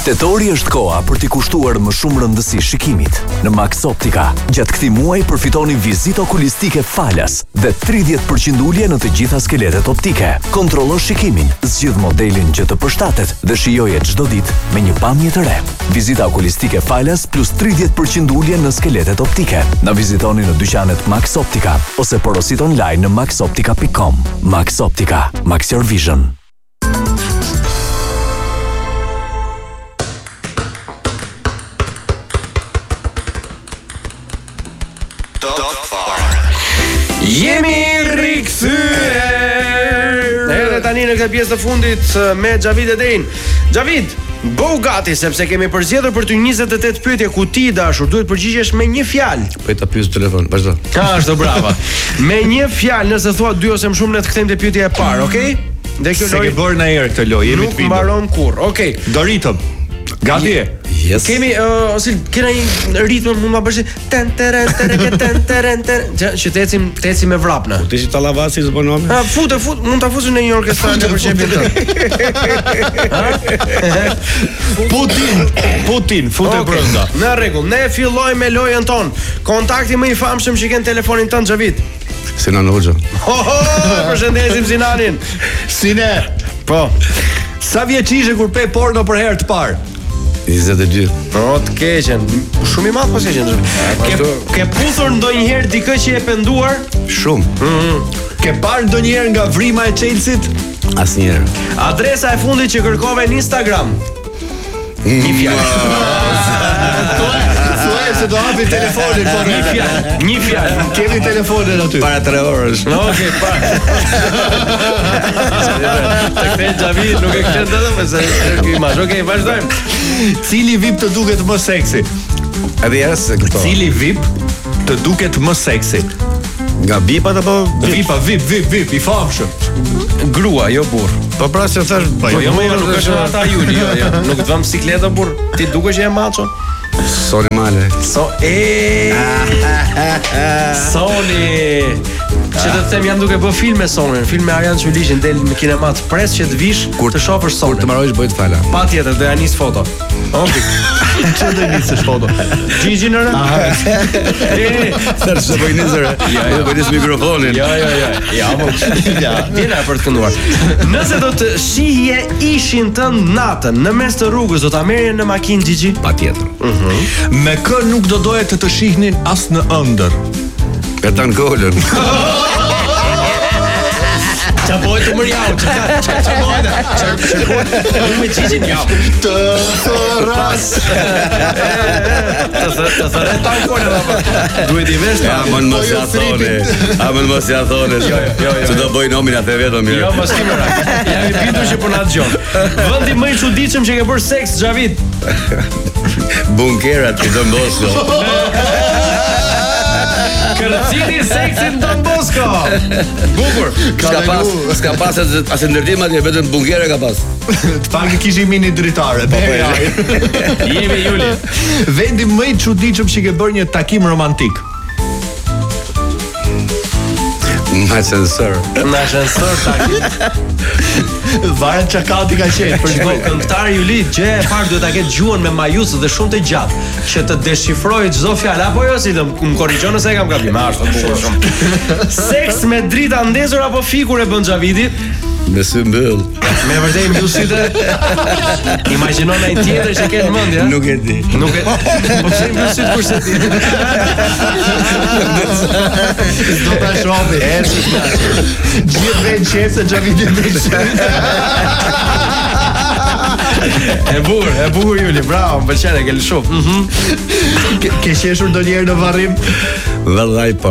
Tetori është koha për t'i kushtuar më shumë rëndësi shikimit. Në Max Optica, gjatë këtij muaji përfitoni vizitë okulistike falas dhe 30% ulje në të gjitha skeletet optike. Kontrollo shikimin, zgjidh modelin që të përshtatet dhe shijoje çdo ditë me një pamje të re. Vizita okulistike falas plus 30% ulje në skeletet optike. Na vizitoni në dyqanet Max Optica ose porosit online në maxoptica.com. Max Optica, Max Your Vision. Jemi rikthyer. Edhe tani në këtë pjesë të fundit me Xhavid Edein. Xhavid, bëu gati sepse kemi përzgjedhur për ty 28 pyetje ku ti dashur duhet përgjigjesh me një fjalë. Po ta pyes telefon, vazhdo. Ashtu, brava. Me një fjalë, nëse thua 2 ose më shumë ne të kthejmë te pyetja e parë, okay? Dhe kjo lojë ke bërë na herë këtë lojë, jemi të bindur. Nuk mbaron kurr. Okay. Do ritëm. Gati e? Yes. Kemi ose kena një ritëm mund ma bësh ten teren që të ecim me vrapna. Po ti si tallavasi zbonomi? Fut, mund ta fush në një orkestër për shefin tënd. Putin, fut e brenda. Në rregull, ne fillojmë me lojën tonë. Kontakti më i famshëm që ken telefonin tënd, Xhavid. Sinan Hoxha. Përshëndesim Sinanin. Sine. Po. Sa vjeç ishe kur pe porno për herë të parë? 22. O, të keqen. Shumë i madh pas keqen. Ke puthur ndonjëherë dikë që e penduar? Shumë. Ke parë ndonjëherë nga vrima e Chelsea-t? Asnjëherë. Adresa e fundit që kërkove në Instagram? Një fjalë. Thuaj se do hapi telefonin po një fjalë. Kemi telefonin aty. Para 3 orësh. Okej, para. Të kthej Xhavid, nuk e kthen dot më se ky imazh. Okej, vazhdojmë. Cili VIP të duket më seksi? Edhe jasë këto. Cili VIP të duket më seksi? Nga VIP apo VIP i famshëm. Grua, jo burr. Po pra se thash, nuk është ata Juli, jo. Nuk të vëm bicikleta burr. Ti dukesh që je macho. Soni male. Soni. Që të them janë duke bë filme Sonin, filme Arjan Çulishin del në kinemat. Pres që të vish kur të shohësh Sonin. Kur të mbarojsh bëj të fala. Patjetër do ja nis foto. Okej. Çfarë do nisësh foto? Gigi nëra? Tash do bëj nisëre. Ja, do bëj nis mikrofonin. Ja, po. Ja, vjen për të kënduar. Nëse do të shihje ishin tënd natën në mes të rrugës, do ta merrje në makinë Gigi? Patjetër. Me kë nuk do doje të shihnin as në ëndër? Petan Golën. Qa bojtë të mërjau, qa bojtë me Gjigin jau. Të thëras. Të thëre ta u kone dhe duhet i vesh. Amën mos ja thone. Që do boj nomin atë vetëm mirë. Jo, mos ki mëra. Jam i bindur që për natë gjonë. Vëndi më i çuditshëm që ke bërë seks, Xhavid? Bunkerat i Don Bosco. Kërciti seksin Don Bosco. Bukur. S'ka pas asë ndërtim atje, vetëm bunkere ka pas. Të pak kishim mini dritare. Jemi Juli. Vendi më i çuditshëm që ke bërë një takim romantik? Në ascensor takim. Varet çka kati ka qenë. Për shkak këngëtari Juli, gjë e parë duhet ta ketë gjuhën me majus dhe shumë të gjatë, që të deshifrojë çdo fjalë apo jo, si të më korrigjon nëse e kam gabim. Ashtu bukur shumë. Seks me drita ndezur apo fikur e bën Xhavidi? Me sy mbyll. Me vërtet mbyll sytë. Imagjino në një tjetër që ke në mendje, ha? Nuk e di. Po pse mbyll sytë kurse ti? Do ta shohë. Gjithë vjen çesë Xhavidi mbyll sytë. E bukur Juli, bravo, më pëlqen e ke lëshuar. Ke qeshur ndonjëherë në varrim? Vallai po.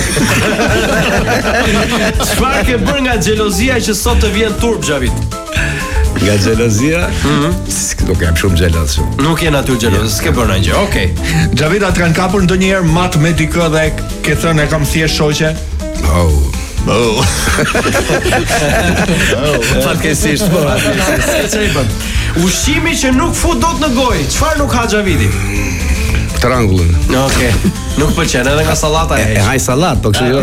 Çfarë ke bërë nga xhelozia që sot të vjen turp, Xhavid? Nga xhelozia? Nuk jam shumë xheloz. Nuk je natyrë xheloz, s'ke bërë ndonjë gjë. Okej. Xhavid, atë kanë kapur ndonjëherë mat me dikë dhe ke thënë e kam thjesht shoqe? Fatkesisht po. Ushqimi që nuk fut dot në gojë, çfarë nuk ha Xhavidi? Trangullën. Okej. Nuk pëlqen edhe nga sallata e. Haj sallat, po kështu jo.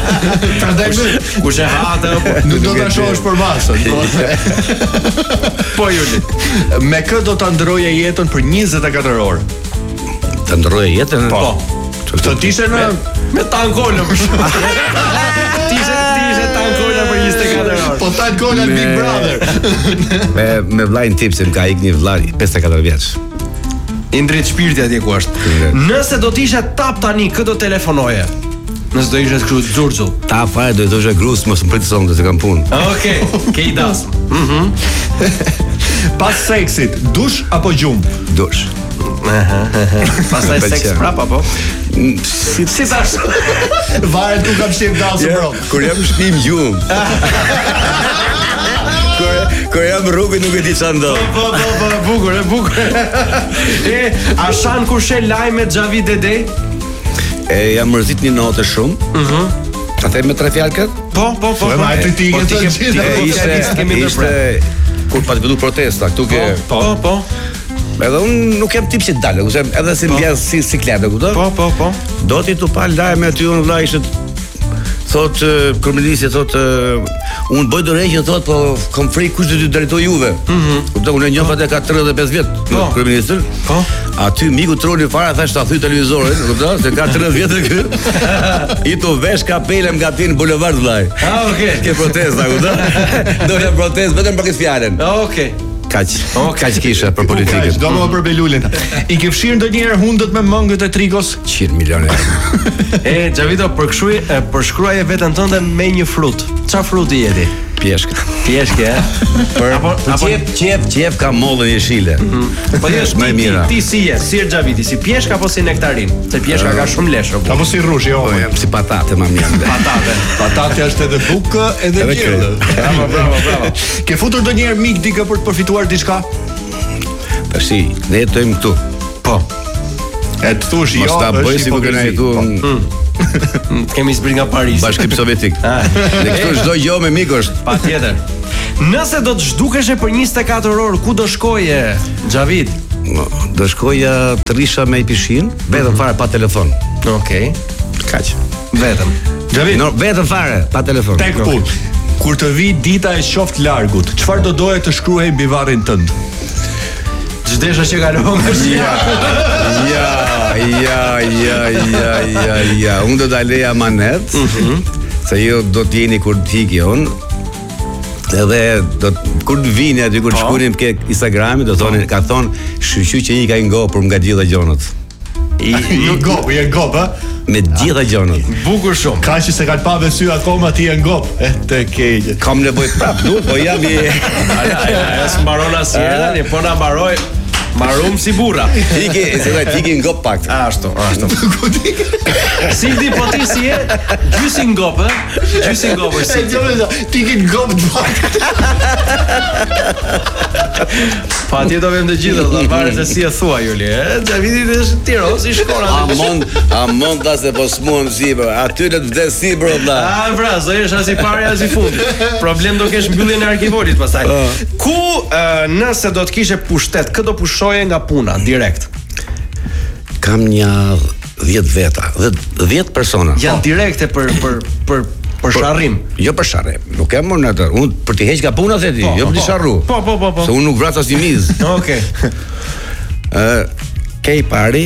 Prandaj kush e ha atë, nuk do ta shohësh për masën. Po Juli. Me kë do ta ndroje jetën për 24 orë? Të ndroje jetën? Po. Të tishe në me tankola për shkak. Tishe tankola për 24 orë. Po tankola Big Brother. Me vllajin tip se më ka ikë një vllai 54 vjeç. I ndrit shpirti atje ku është. Nëse do të ishe tap tani, kë do telefonoje? Nëse do ishe kështu xurxu. Ta fare do të thoshë grus mos më prit sonte se kam punë. Okej, ke i das. Pas seksit, dush apo gjumb? Dush. Pastaj seks prap apo? Si tash? Varet ku kam shtim dasë bro. Kur jam në shtëpi gjumb. Kur jam në rrugë nuk e di çfarë ndodh. Po, bukur. A shan kur she lajme Xhavi Dede? Jam mërzit një notë shumë. Ta them me 3 fjalë këtë? Po. Ma e ti ke të gjitha. Ishte kur pa të vëdu protesta, këtu ke... Po. Edhe unë nuk jem tip që të dalë, edhe se m'bjen si siklete, kupton? Po. Do t'i tu pa lajme aty unë vlla ishte thot kryeministri thot unë bëj dorëgjë thot po kam frikë kush do të drejtoj juve. Kupton, unë njoh atë ka 35 vjet kryeministër. Po. Aty miku troni fare thash ta thyj televizorin, kupton, se ka 30 vjet ky. I tu vesh kapelën nga tin bulevard vllai. Okej. Ke protesta, kupton? Do të protestë vetëm për këtë fjalën. Okej. Kaq kisha për politikën. Do më për Belulin. I ke fshirë ndonjëherë hundët me mëngët e Trigos? 100 milionë. Xhavito, përshkruaje veten tënde me një frut. Çfarë fruti jeti? Pjeshkë. Pjeshkë, apo qep ka mollën jeshile. Po jesh më mira. Ti si je? Si Xhaviti, si pjeshkë apo si nektarin? Se pjeshka ka shumë lesh. Apo si rrush, jo. Po jam si patate më mirë. Patate është edhe bukë edhe gjellë. Bravo. Ke futur ndonjëherë mik dikë për të përfituar diçka? Tashi, ne jetojmë këtu. Po. E të thush jo, mos ta bëj si më kënaq këtu. Kemi zbrit nga Paris. Bashkim Sovjetik. Ne këtu çdo gjë me mik është. Patjetër. Nëse do të zhdukeshe për 24 orë, ku do shkoje, Xhavit? Do shkoja të risha me pishin, vetëm fare pa telefon. Okej. Kaq. Vetëm. Xhavit, vetëm fare pa telefon. Tek punë. Kur të vi dita e qoftë largut, çfarë do doje të shkruhej mbi varrin tënd? Çdesha që kalon nga shia. Ja. Unë do ta leja manet. Se jo do të jeni kur të ikë unë. Edhe do kur të vini aty kur të shkruajmë ke Instagrami do thonë ka thonë shqyqy që i ka ngopur nga gjitha gjonat. I ngop, ha? Me gjitha gjonat. Bukur shumë. Ka që se ka pa sy akoma ti e ngop. Të keqe. Kam nevojë prap, po jam i. S'mbaron asnjëherë tani, po na mbaroj. Marum si burra. Ti ngop pak. Ashtu. Si di po ti si je? Gjysi ngop, ë? Gjysi ngop, si ti ke ngop pak. Pa ti do vëm të gjithë, do varet se si e thua Juli, ë? Xhaviti është Tiranë, si shkon aty. A mund ta se po smuam si, aty në të vdes si bro vlla. Pra, do jesh as i pari as i fundit. Problem do kesh mbylljen e arkivolit pastaj. Ku nëse do të kishe pushtet, kë do pushoje nga puna direkt? Kam një 10 veta, 10 persona. Janë direkte për sharrim. Jo për sharrim. Nuk kam unë atë. Unë për të heq nga puna the ti, jo për të sharru. Po. Se unë nuk vras as një miz. Okej. Kej pari.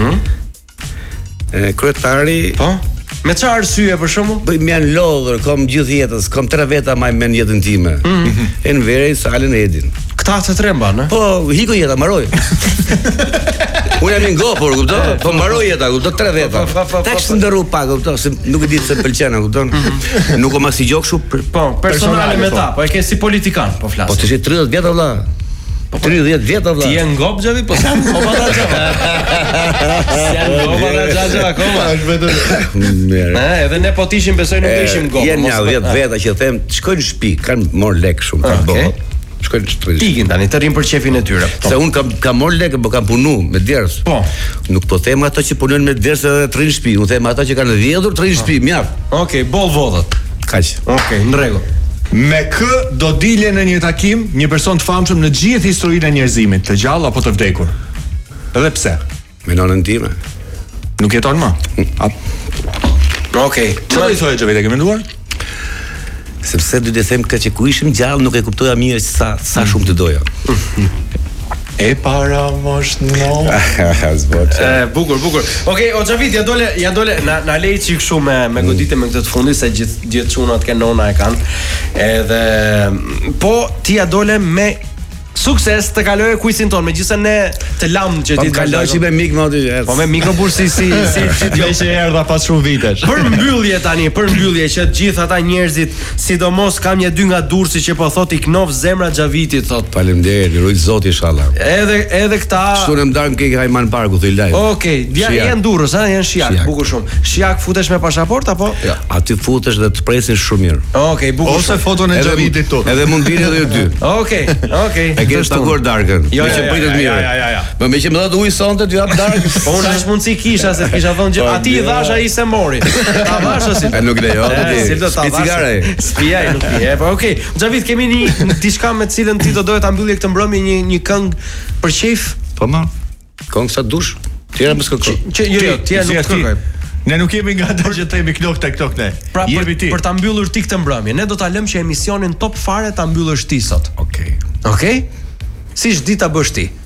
Kryetari. Po. Me çfarë arsye për shembull? Bëj më janë lodhur, kam gjithë jetës, kam 3 veta më në jetën time. E në verë Salën Edin. Këta të 3 mban, ë? Po, hiko jeta, mbaroj. Unë jam i ngopur, kupton? Po mbaroj jeta, kupton 3 veta. Tash ndërru pak, kupton, se nuk e di se pëlqen, kupton? Nuk kam as i gjok kështu. Po, personale me ta, po e ke si politikan, po flas. Po ti je 30 vjet valla. 30 vjet valla. Ti je ngop Xhavi, po sa ngop ata Xhavi. Si janë ngop ata Xhavi akoma. Është vetëm. Mirë. Edhe ne po tishim besoj nuk ishim ngop. Janë 10 veta që them, shkojnë në shtëpi, kanë marr lek shumë, kanë bërë. Shkojnë në shtëpi. Ikin tani të rrim për qefin e tyre. Se un kam marr lek, po kam punu me ders. Po. Nuk po them ato që punojnë me ders edhe të rinë në shtëpi, un them ato që kanë vjedhur të rinë në shtëpi, mjaft. Okej, boll vodhat. Kaq. Okej, në rregull. Me kë do dilje në një takim një person të famshëm në gjithë historinë e njerëzimit, të gjallë apo të vdekur? Edhe pse? Me nonën time. Nuk jeton më. Okej. Çfarë i thonë Xhavi, e ke menduar? Sepse do të them që ku ishim gjallë nuk e kuptoja mirë sa shumë të doja. E para mosh no. Bukur. Okej, o Xhavit, ja dole na lej çik kështu me goditje me këtë të fundit se gjithë çunat që nona e kanë. Edhe po ti ja dole me sukses të kalojë kuizin ton, megjithëse ne të lam që ti kaloj me mik më aty. Po me mikrobursi si që erdha pas shumë vitesh. Për mbyllje që të gjithë ata njerëzit, sidomos kam një dy nga Durrësi që po thot i knof zemra Xhavitit thot. Faleminderit, luj Zoti inshallah. Edhe këta Kështu në ndarm ke Hajman Parku thoj live. Okej, janë Durrës, janë Shijak, bukur shumë. Shijak futesh me pasaport apo? Ja, aty futesh dhe të presin shumë mirë. Okej, bukur. Ose foton e Xhavitit tu. Edhe mund vini edhe ju dy. Okej. E ke takuar darkën. Jo, që pritet mirë. Ja. Më që më dha ujë sonte ty hap darkë. Po unë as mundsi kisha se kisha thonë gjë. Ati i dhash ai se mori. Ta vash si. Nuk lejo ti. Spi cigare. Spija nuk pije. Po okej. Xhavit, kemi një diçka me të cilën ti do doje ta mbylli këtë mbrëmje një këngë për qejf? Po më. Këngë sa dush. Tjera më s'kërkoj. Jo, tjera nuk kërkoj. Ne nuk jemi nga ato që themi knok ne. Pra për ta mbyllur ti këtë mbrëmje, ne do ta lëmë që emisionin top fare ta mbyllësh ti sot. Okej. Okej? Si ç'di ta bësh ti?